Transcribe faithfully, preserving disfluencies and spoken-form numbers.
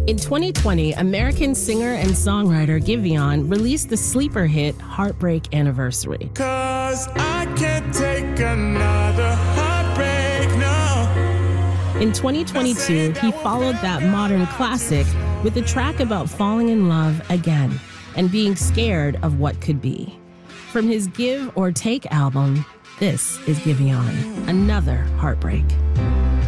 In twenty twenty, American singer and songwriter Giveon released the sleeper hit Heartbreak Anniversary. 'Cause I can't take another heartbreak, no. In twenty twenty-two, he followed that modern classic with a track about falling in love again and being scared of what could be. From his Give or Take album, this is Giveon, another heartbreak.